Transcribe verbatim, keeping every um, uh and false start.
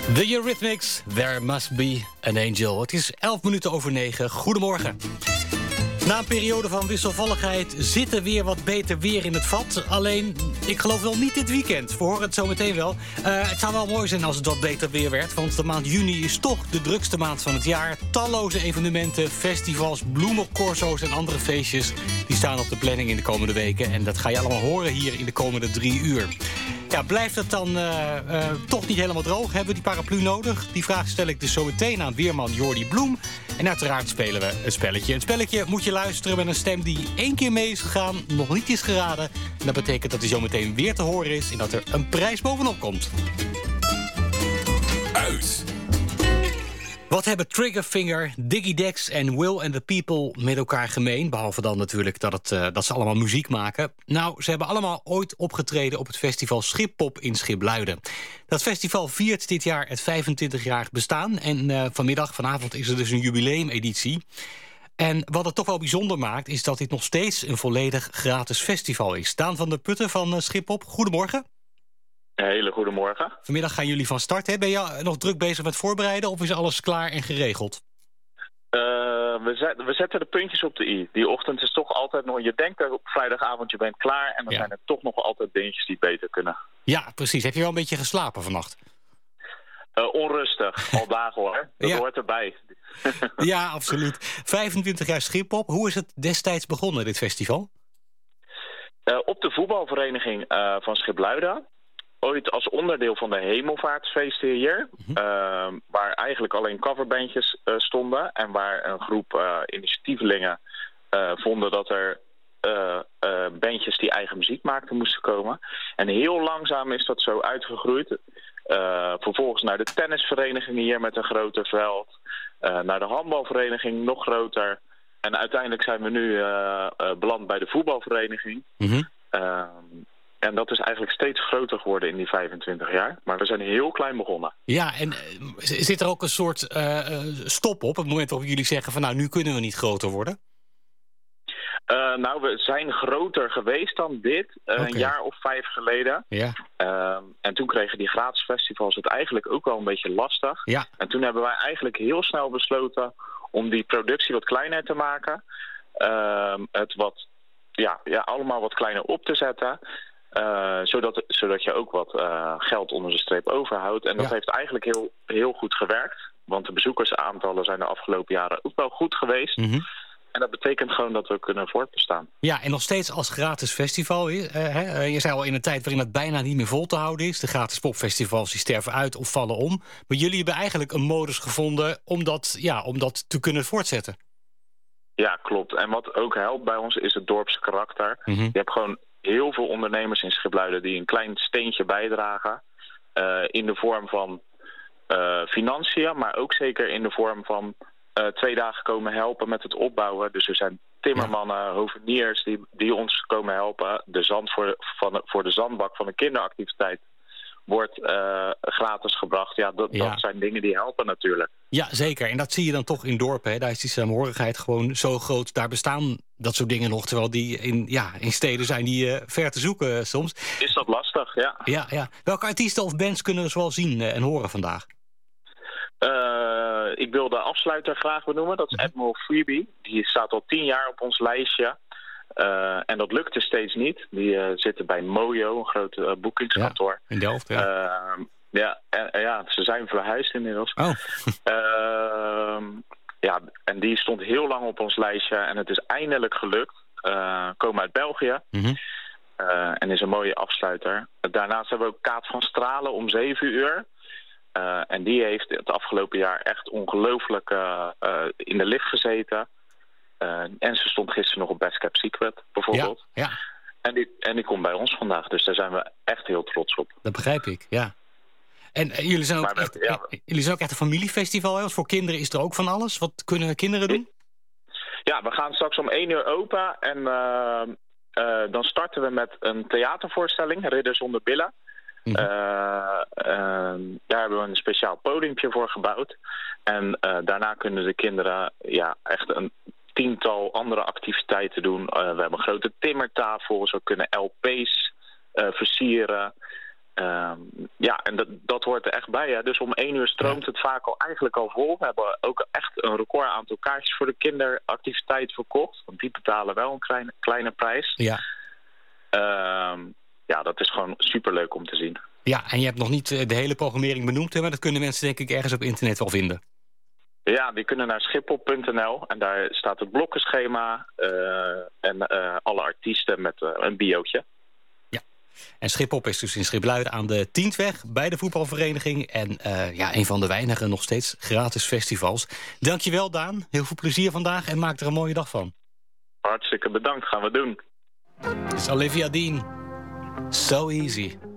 The Eurythmics, There Must Be an Angel. Het is elf minuten over negen. Goedemorgen. Na een periode van wisselvalligheid zit er weer wat beter weer in het vat. Alleen, ik geloof wel niet dit weekend. We horen het zo meteen wel. Uh, het zou wel mooi zijn als het wat beter weer werd. Want de maand juni is toch de drukste maand van het jaar. Talloze evenementen, festivals, bloemencorso's en andere feestjes... die staan op de planning in de komende weken. En dat ga je allemaal horen hier in de komende drie uur. Ja, blijft het dan uh, uh, toch niet helemaal droog? Hebben we die paraplu nodig? Die vraag stel ik dus zo meteen aan weerman Jordi Bloem. En uiteraard spelen we een spelletje. Een spelletje moet je luisteren met een stem die één keer mee is gegaan, nog niet is geraden. En dat betekent dat hij zo meteen weer te horen is en dat er een prijs bovenop komt. Uit. Wat hebben Triggerfinger, Diggy Dex en Will and the People met elkaar gemeen? Behalve dan natuurlijk dat, het, uh, dat ze allemaal muziek maken. Nou, ze hebben allemaal ooit opgetreden op het festival Schippop in Schipluiden. Dat festival viert dit jaar het vijfentwintig-jarig bestaan. En uh, vanmiddag, vanavond, is er dus een jubileumeditie. En wat het toch wel bijzonder maakt, is dat dit nog steeds een volledig gratis festival is. Daan van der Putten van uh, Schippop, goedemorgen. Een hele goede morgen. Vanmiddag gaan jullie van start. Hè? Ben je nog druk bezig met voorbereiden of is alles klaar en geregeld? Uh, we, zet, we zetten de puntjes op de i. Die ochtend is toch altijd nog... Je denkt dat op vrijdagavond je bent klaar... en dan ja. zijn er toch nog altijd dingetjes die beter kunnen. Ja, precies. Heb je wel een beetje geslapen vannacht? Uh, onrustig. Al dagen hoor. Dat ja. hoort erbij. Ja, absoluut. vijfentwintig jaar Schippop. Hoe is het destijds begonnen, dit festival? Uh, op de voetbalvereniging uh, van Schipluiden... Ooit als onderdeel van de hemelvaartsfeesten hier. Mm-hmm. Uh, waar eigenlijk alleen coverbandjes uh, stonden. En waar een groep uh, initiatievelingen uh, vonden dat er uh, uh, bandjes die eigen muziek maakten moesten komen. En heel langzaam is dat zo uitgegroeid. Uh, vervolgens naar de tennisvereniging hier met een groter veld. Uh, naar de handbalvereniging nog groter. En uiteindelijk zijn we nu uh, uh, beland bij de voetbalvereniging. Mm-hmm. Uh, En dat is eigenlijk steeds groter geworden in die vijfentwintig jaar. Maar we zijn heel klein begonnen. Ja, en uh, zit er ook een soort uh, stop op? Het moment waarop jullie zeggen van nou, nu kunnen we niet groter worden? Uh, nou, we zijn groter geweest dan dit. Uh, okay. Een jaar of vijf geleden. Ja. Uh, en toen kregen die gratis festivals het eigenlijk ook wel een beetje lastig. Ja. En toen hebben wij eigenlijk heel snel besloten om die productie wat kleiner te maken. Uh, het wat, ja, ja, allemaal wat kleiner op te zetten. Uh, zodat, zodat je ook wat uh, geld onder de streep overhoudt. En dat ja. heeft eigenlijk heel, heel goed gewerkt. Want de bezoekersaantallen zijn de afgelopen jaren ook wel goed geweest. Mm-hmm. En dat betekent gewoon dat we kunnen voortbestaan. Ja, en nog steeds als gratis festival. Uh, hè? Je zei al in een tijd waarin het bijna niet meer vol te houden is. De gratis popfestivals die sterven uit of vallen om. Maar jullie hebben eigenlijk een modus gevonden om dat, ja, om dat te kunnen voortzetten. Ja, klopt. En wat ook helpt bij ons is het dorpse karakter. Mm-hmm. Je hebt gewoon heel veel ondernemers in Schipluiden die een klein steentje bijdragen. Uh, in de vorm van uh, financiën, maar ook zeker in de vorm van uh, twee dagen komen helpen met het opbouwen. Dus er zijn timmermannen, ja. hoveniers die, die ons komen helpen. De zand voor, van de, voor de zandbak van de kinderactiviteit wordt uh, gratis gebracht. Ja, dat, ja, dat zijn dingen die helpen natuurlijk. Ja, zeker. En dat zie je dan toch in dorpen. Hè? Daar is die saamhorigheid gewoon zo groot. Daar bestaan dat soort dingen nog. Terwijl die in, ja, in steden zijn die uh, ver te zoeken uh, soms. Is dat lastig, ja. ja, ja. Welke artiesten of bands kunnen we zoal zien uh, en horen vandaag? Uh, ik wil de afsluiter graag benoemen. Dat is Admiral Freebie. Die staat al tien jaar op ons lijstje. Uh, en dat lukte steeds niet. Die uh, zitten bij Mojo, een groot uh, boekingskantoor. Ja, in Delft, ja. Uh, ja, en, en, ja, ze zijn verhuisd inmiddels. Oh. uh, ja, en die stond heel lang op ons lijstje. En het is eindelijk gelukt. Uh, komen uit België. Mm-hmm. Uh, en is een mooie afsluiter. Daarnaast hebben we ook Kaat van Stralen om zeven uur. Uh, en die heeft het afgelopen jaar echt ongelooflijk uh, uh, in de lift gezeten. Uh, en ze stond gisteren nog op Best Kept Secret, bijvoorbeeld. Ja, ja. En, die, en die komt bij ons vandaag, dus daar zijn we echt heel trots op. Dat begrijp ik, ja. En uh, jullie, zijn ook we, echt, ja, uh, jullie zijn ook echt een familiefestival, hè? Want voor kinderen is er ook van alles. Wat kunnen kinderen doen? Ja, we gaan straks om één uur open. En uh, uh, dan starten we met een theatervoorstelling, Ridder zonder billen. Mm-hmm. Uh, uh, daar hebben we een speciaal podiumpje voor gebouwd. En uh, daarna kunnen de kinderen ja, echt een tiental andere activiteiten doen. Uh, we hebben een grote timmertafel, we kunnen L P's uh, versieren. Uh, ja, en dat, dat hoort er echt bij. Hè. Dus om één uur stroomt het vaak al eigenlijk al vol. We hebben ook echt een record aantal kaartjes voor de kinderactiviteit verkocht. Want die betalen wel een kleine, kleine prijs. Ja. Uh, ja, dat is gewoon superleuk om te zien. Ja, en je hebt nog niet de hele programmering benoemd, hè, maar dat kunnen mensen denk ik ergens op internet wel vinden. Ja, die kunnen naar schiphol punt n l en daar staat het blokkenschema uh, en uh, alle artiesten met uh, een biootje. Ja, en Schiphol is dus in Schipluiden aan de Tientweg bij de voetbalvereniging. En uh, ja, een van de weinige nog steeds gratis festivals. Dankjewel Daan, heel veel plezier vandaag en maak er een mooie dag van. Hartstikke bedankt, gaan we doen. Dit is Olivia Dean. So easy.